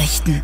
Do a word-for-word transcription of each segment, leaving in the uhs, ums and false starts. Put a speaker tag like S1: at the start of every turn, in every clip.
S1: Nachrichten.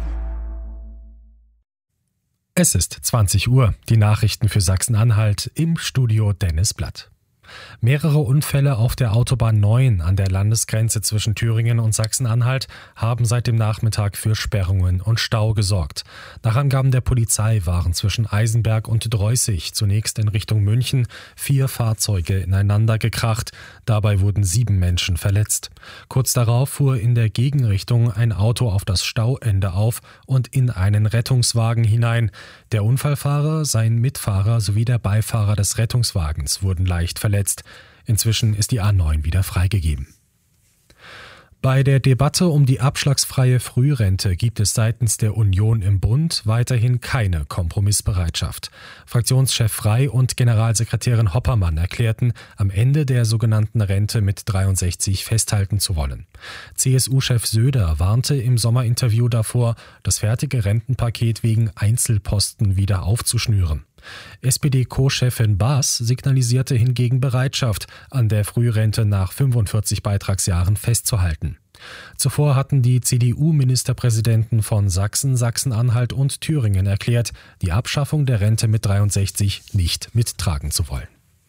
S2: Es ist zwanzig Uhr, die Nachrichten für Sachsen-Anhalt, im Studio Dennis Blatt. Mehrere Unfälle auf der Autobahn neun an der Landesgrenze zwischen Thüringen und Sachsen-Anhalt haben seit dem Nachmittag für Sperrungen und Stau gesorgt. Nach Angaben der Polizei waren zwischen Eisenberg und Dreußig zunächst in Richtung München vier Fahrzeuge ineinander gekracht. Dabei wurden sieben Menschen verletzt. Kurz darauf fuhr in der Gegenrichtung ein Auto auf das Stauende auf und in einen Rettungswagen hinein. Der Unfallfahrer, sein Mitfahrer sowie der Beifahrer des Rettungswagens wurden leicht verletzt. Inzwischen ist die A neun wieder freigegeben. Bei der Debatte um die abschlagsfreie Frührente gibt es seitens der Union im Bund weiterhin keine Kompromissbereitschaft. Fraktionschef Frey und Generalsekretärin Hoppermann erklärten, am Ende der sogenannten Rente mit dreiundsechzig festhalten zu wollen. C S U-Chef Söder warnte im Sommerinterview davor, das fertige Rentenpaket wegen Einzelposten wieder aufzuschnüren. S P D-Co-Chefin Baas signalisierte hingegen Bereitschaft, an der Frührente nach fünfundvierzig Beitragsjahren festzuhalten. Zuvor hatten die C D U-Ministerpräsidenten von Sachsen, Sachsen-Anhalt und Thüringen erklärt, die Abschaffung der Rente mit dreiundsechzig nicht mittragen zu wollen.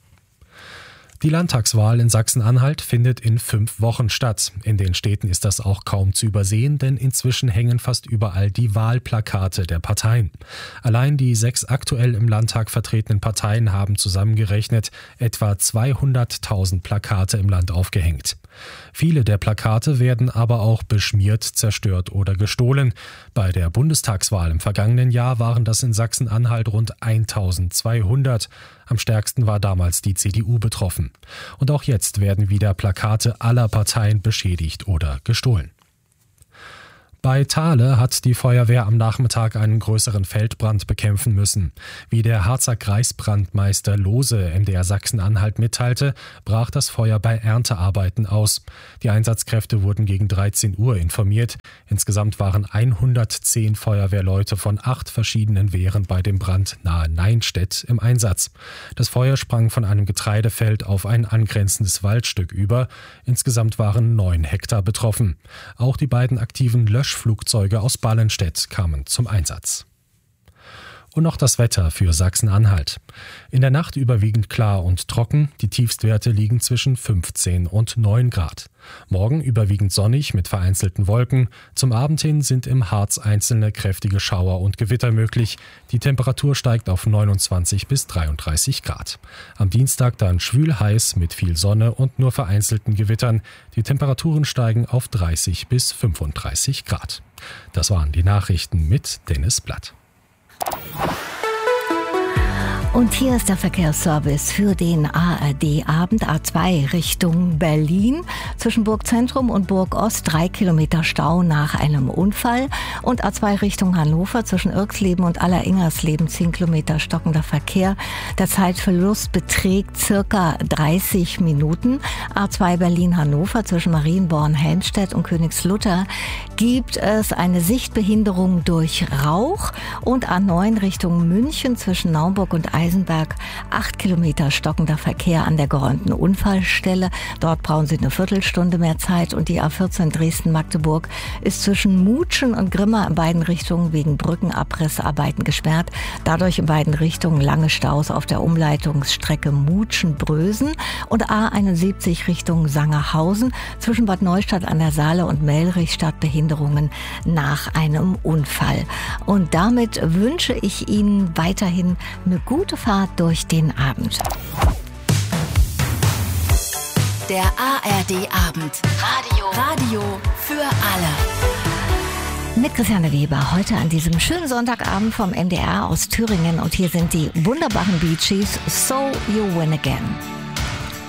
S2: Die Landtagswahl in Sachsen-Anhalt findet in fünf Wochen statt. In den Städten ist das auch kaum zu übersehen, denn inzwischen hängen fast überall die Wahlplakate der Parteien. Allein die sechs aktuell im Landtag vertretenen Parteien haben zusammengerechnet etwa zweihunderttausend Plakate im Land aufgehängt. Viele der Plakate werden aber auch beschmiert, zerstört oder gestohlen. Bei der Bundestagswahl im vergangenen Jahr waren das in Sachsen-Anhalt rund eintausendzweihundert. Am stärksten war damals die C D U betroffen. Und auch jetzt werden wieder Plakate aller Parteien beschädigt oder gestohlen. Bei Thale hat die Feuerwehr am Nachmittag einen größeren Feldbrand bekämpfen müssen. Wie der Harzer Kreisbrandmeister Lohse M D R Sachsen-Anhalt mitteilte, brach das Feuer bei Erntearbeiten aus. Die Einsatzkräfte wurden gegen dreizehn Uhr informiert. Insgesamt waren hundertzehn Feuerwehrleute von acht verschiedenen Wehren bei dem Brand nahe Neinstedt im Einsatz. Das Feuer sprang von einem Getreidefeld auf ein angrenzendes Waldstück über. Insgesamt waren neun Hektar betroffen. Auch die beiden aktiven Lösch Flugzeuge aus Ballenstedt kamen zum Einsatz. Und noch das Wetter für Sachsen-Anhalt. In der Nacht überwiegend klar und trocken, die Tiefstwerte liegen zwischen fünfzehn und neun Grad. Morgen überwiegend sonnig mit vereinzelten Wolken. Zum Abend hin sind im Harz einzelne kräftige Schauer und Gewitter möglich. Die Temperatur steigt auf neunundzwanzig bis dreiunddreißig Grad. Am Dienstag dann schwül heiß mit viel Sonne und nur vereinzelten Gewittern. Die Temperaturen steigen auf dreißig bis fünfunddreißig Grad. Das waren die Nachrichten mit Dennis Blatt.
S1: Und hier ist der Verkehrsservice für den A R D-Abend. A zwei Richtung Berlin. Zwischen Burgzentrum und Burgost drei Kilometer Stau nach einem Unfall. Und A zwei Richtung Hannover zwischen Irksleben und Aller-Ingersleben zehn Kilometer stockender Verkehr. Der Zeitverlust beträgt circa dreißig Minuten. A zwei Berlin-Hannover zwischen Marienborn, Helmstedt und Königslutter gibt es eine Sichtbehinderung durch Rauch. Und A neun Richtung München zwischen Naumburg und Eisenberg, acht Kilometer stockender Verkehr an der geräumten Unfallstelle. Dort brauchen Sie eine Viertelstunde mehr Zeit. Und die A vierzehn Dresden-Magdeburg ist zwischen Mutschen und Grimma in beiden Richtungen wegen Brückenabrissarbeiten gesperrt. Dadurch in beiden Richtungen lange Staus auf der Umleitungsstrecke Mutschen-Brösen. Und A einundsiebzig Richtung Sangerhausen zwischen Bad Neustadt an der Saale und Melrichstadt Behinderungen nach einem Unfall. Und damit wünsche ich Ihnen weiterhin eine gute Fahrt durch den Abend.
S3: Der A R D-Abend. Radio. Radio für alle.
S1: Mit Christiane Weber heute an diesem schönen Sonntagabend vom M D R aus Thüringen. Und hier sind die wunderbaren Bee Gees, So You Win Again.